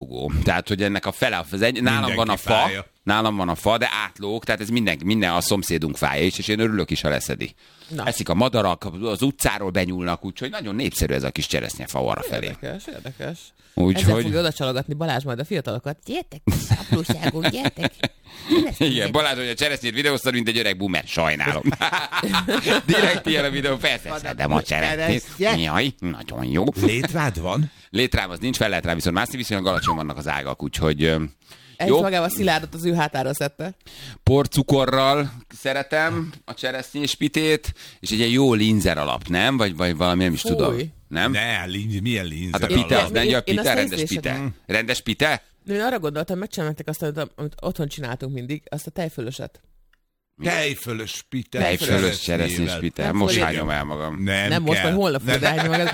átlógó. Tehát, hogy ennek a fele, nálam van a fa, fája. nálam van a fa, de átlóg, tehát ez minden a szomszédunk fája is, és én örülök is, ha leszedi. Na. Eszik a madarak, az utcáról benyúlnak, úgyhogy nagyon népszerű ez a kis cseresznyefa arra felé. Érdekes. Ezzel Úgyhogy... fogja oda csalogatni Balázs majd a fiatalokat. Gyertek, apróságok, gyertek. Igen, Balázs, hogy a cseresznyét videóztad, mint egy öreg boomer. Sajnálom. Direkt ilyen a videó, persze, szedem a cseresznyét. Jaj, nagyon jó. Létrád van? Létrám az nincs, fel lehet rá viszont mászni, viszonylag alacsony vannak az ágak, úgyhogy... Egy jó. magával Szilárdot az ő hátára szedte. Porcukorral szeretem a cseresznyéspitét, és egy ilyen jó linzer alap, nem? Vagy valami, nem is Fúj. tudom. Nem? Ne, milyen linzer. Hát a pite, az nem, a én pite, azt rendes észre pite. sem. Rendes pite? Én arra gondoltam, megcsinálták azt, amit otthon csináltunk mindig, azt a tejfölöset. Tejfölös pite. Tejfölös cseresznyéspite. Nem Most fogja- hányom el magam. Nem most, vagy holnap fogod elni magad.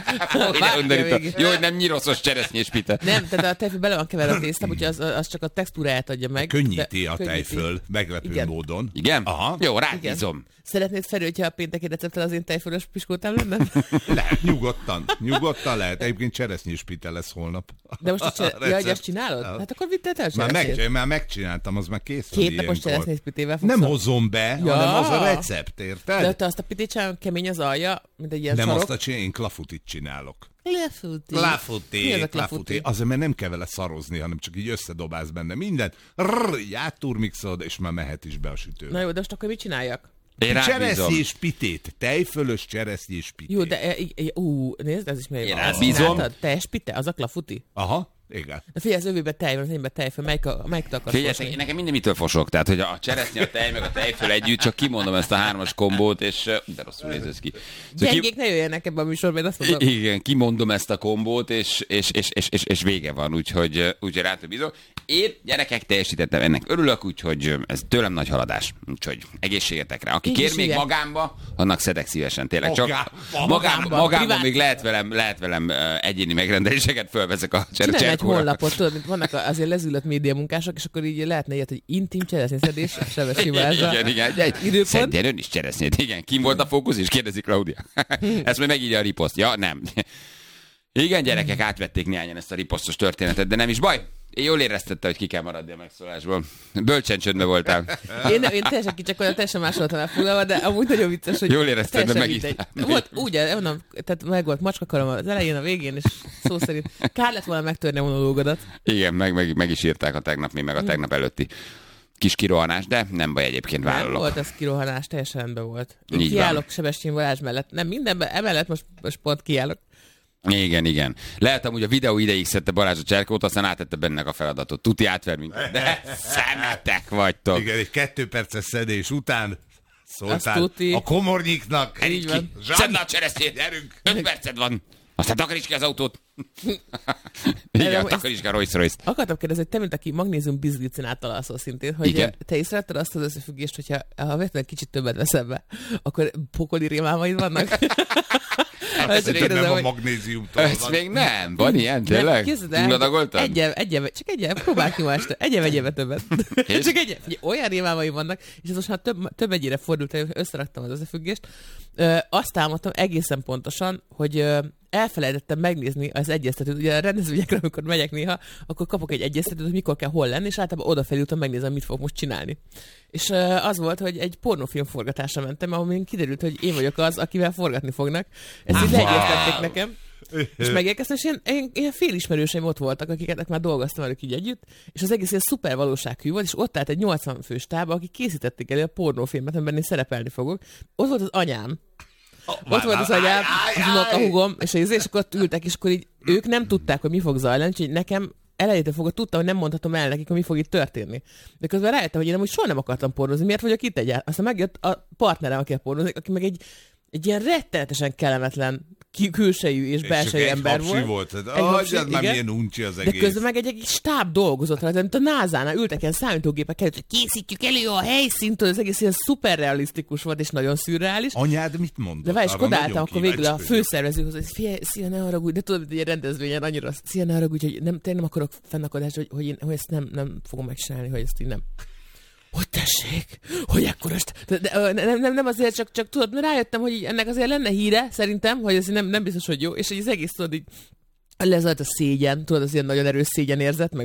Jó, hogy nem nyiroszos cseresznyéspite. Nem, tehát a tejföl bele van keverve a tészta, úgyhogy az csak a textúráját adja meg. Könnyíti de a tejföl, meglepő Igen. módon. Igen? Aha. Jó, Igen. rábízom. Szeretnéd, Feri, hogyha a pénteki recepttel az én tejfölös piskótám lenne? Lehet, nyugodtan lehet. Egyébként cseresznyés pite lesz holnap. De most Recept. azt csinálod? Hát akkor vittél el Már megcsináltam, az már kész van 2 napos ilyenkor. cseresznyéspitével fogsz. Nem hozom be, Ja. hanem az a recept, érted? De te azt a pitét csinálod, kemény az alja, mint egy ilyen Nem sarok. azt a csinálni, én klafutit csinálok. Klafuti. Mi az a klafuti? Azért, mert nem kell vele szarozni, hanem csak így összedobálsz benne mindent. Átturmixolod, és már mehet is be a sütőbe. Na jó, de most akkor mit csináljak? Én rábízom. Cseresznyés pitét, tejfölös cseresznyés pitét. Jó, de nézd, ez is milyen Én jó. rábízom. Teljes pite, az a klafuti? Aha, igen. De figyelj, az övébe tej van, az énbe tejföl, melyik akarsz Figyeljetek, fosni? nekem minden mitől fosok, tehát hogy a cseresznye, a tej, meg a tejföl együtt, csak kimondom ezt a 3-as kombót, és de rosszul néz ez ki. Szóval Gyengék ne jöjjenek ebbe a műsorba, én azt mondom. Igen, kimondom ezt a kombót, és vége van, úgyhogy rátok bízom. Én gyerekek teljesítettem, ennek örülök, úgyhogy ez tőlem nagy haladás. Úgyhogy egészségetekre. Aki Így kér is még hívják. magámba, annak szedek szívesen, tényleg. Csak Magánba, magánban még privát. lehet velem egyéni megrendeléseket fölveszek a Csinálj egy cserkóra. honlapot, tudod, mint vannak azért lezülött média munkások, és akkor így lehetne ilyet, hogy intim cseresznyeszedés, Sevesi Balázsa. Igen. Időpont. Szedjen ön is cseresznyét. Igen, kim volt a fókusz, és kérdezi Claudia. Ezt majd megírja a riposzt. Ja, nem. Igen, gyerekek, átvették néhányan ezt a riposztos történetet, de nem is baj. Én jól éreztette, hogy ki kell maradni a megszólásból. Bölcsen csöndben voltál. Én teljesen kicsakolom, teljesen más voltam elfoglalva, de amúgy nagyon vicces, hogy Jól érezted, de teljesen mindegy. Volt úgy, mondom, tehát meg volt macskakarom az elején, a végén, és szó szerint kár lett volna megtörni a monológodat. Igen, meg is írták a tegnap, meg a tegnap előtti kis kirohanás, de nem baj, egyébként Nem vállalok. volt ez kirohanás, teljesen rendben volt. Én Így kiállok Sebestyén Balázs mellett. Nem mindenben, emellett most pont kiállok. Igen. Lehet amúgy a videó ideig szedte Balázs a cserkót, aztán átette bennek a feladatot. Tuti átver minket. De szemetek vagytok. Igen, egy 2 perces szedés után szóltál Azt tuti. a komornyiknak. Így van. Szedd le a cseresznyét, gyerünk! 5 perced van. Aztán takaríts ki az autót. Igen, takaríts ki a Rolls-Royce-t. Akartam kérdezni, hogy te, mint aki magnézium bizglicináttal alszol szintén, hogy Igen. te észrevetted azt az összefüggést, hogyha véletlenül kicsit többet veszel be, akkor pokoli rémálmaid vannak? Ez Nem a magnéziumtól Ez van. még nem. Van ilyen, tényleg? Képzeld el, Túladagoltad? csak egyen, próbálj ki ma este, egyen többet. És? Csak egyen. Olyan rémálmaim vannak, és ez most már több egyére fordult, hogy összeraktam az összefüggést. Azt támadtam egészen pontosan, hogy elfelejtettem megnézni az egyeztetőt. Ugye a rendezvényekre, amikor megyek néha, akkor kapok egy egyeztetőt, hogy mikor kell hol lenni, és általában odafelé utána megnézem, mit fogok most csinálni. És az volt, hogy egy pornófilm forgatásra mentem, ahol kiderült, hogy én vagyok az, akivel forgatni fognak. Ezt így leegyeztették nekem. És megérkeztem, és ilyen félismerőseim ott voltak, akiket már dolgoztam velük így együtt, és az egész ilyen szuper valósághű volt, és ott állt egy 80 fős tába, akik készítették elő a pornófilmet, amiben én szerepelni fogok. Ott volt az anyám. Ott volt az anyám, az unokahúgom, és akkor ott ültek, és akkor így ők nem tudták, hogy mi fog zajlani, úgyhogy nekem elejétől fogva tudtam, hogy nem mondhatom el nekik, hogy mi fog itt történni. De közben rájöttem, hogy én amúgy soha nem akartam pornozni, miért vagyok itt egyáltalán. Aztán megjött a partnerem, aki pornozik, aki meg egy ilyen rettenetesen kellemetlen külsejű és belsejű ember volt. Egy hapsi, már milyen uncsi az egész. De közben meg egy stáb dolgozott rajta, mint a NASA-nál ültek ilyen számítógépek előtt, hogy készítjük elő a helyszínt, az egész ilyen szuperrealisztikus volt, és nagyon szürreális. Anyád mit mondott? De várj, és odaálltam akkor végül a főszervezőhoz, hogy figyelj, szia, ne haragudj, de tudod, hogy egy rendezvényen annyira, szia, ne haragudj, hogy tényleg nem akarok fennakadást, hogy én ezt nem fogom megcsinálni, hogy ezt így nem. Hogy tessék, hogy ekkorost. Nem azért, csak tudod, rájöttem, hogy ennek azért lenne híre, szerintem, hogy ez nem biztos, hogy jó, és az egész tudod így lezajlt a szégyen, tudod, az ilyen nagyon erős szégyenérzet, meg